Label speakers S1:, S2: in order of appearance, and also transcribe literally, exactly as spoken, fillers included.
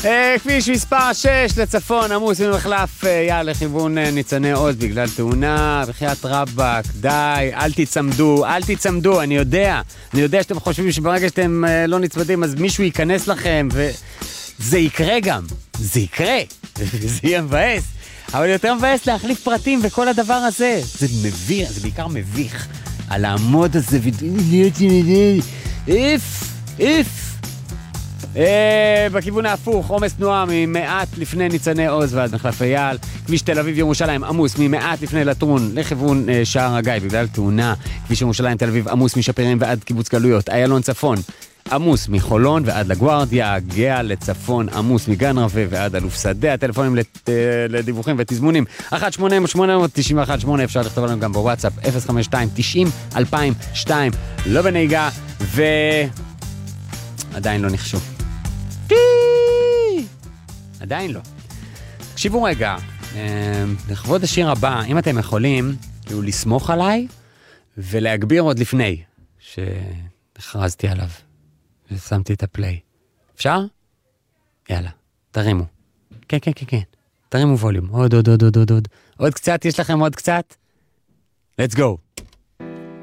S1: כביש מספר שש לצפון, עמוס ממחלף יעל לכיוון ניצני עוז בגלל תאונה, בחיית רבק, די, אל תצמדו, אל תצמדו, אני יודע, אני יודע שאתם חושבים שברגע שאתם לא נצמדים אז מישהו ייכנס לכם, וזה יקרה גם, זה יקרה, זה יהיה מבאס, אבל יותר מבאס להחליף פרטים וכל הדבר הזה, זה מביך, זה בעיקר מביך, על לעמוד הזה, איף, איף, אה, בכיוון ההפוך, עומס תנועה ממעט לפני ניצני עוז ועד מחלף אייל, כביש תל אביב ירושלים עמוס ממעט לפני לטרון לכיוון אה, שער הגיא בגלל תאונה, כביש ירושלים תל אביב עמוס משפירים ועד קיבוץ גלויות, איילון צפון עמוס מחולון ועד לגוארדיה, גאה לצפון עמוס מגן רווה ועד אלוף שדה. הטלפונים לת, לדיווחים ותזמונים אחת שמונה שמונה תשעים ואחת שמונה, אפשר לכתוב לנו גם בוואטסאפ אפס חמש שתיים תשעים אלפיים ושתיים, לא בנהיגה ועדיין לא נחשו, עדיין לא. תקשיבו רגע, לכבוד השיר הבא, אם אתם יכולים כאילו לסמוך עליי ולהגביר עוד לפני שהכרזתי עליו ושמתי את הפליי. אפשר? יאללה, תרימו. כן, כן, כן, כן. תרימו ווליום. עוד, עוד, עוד, עוד, עוד. עוד קצת, יש לכם עוד קצת? Let's go.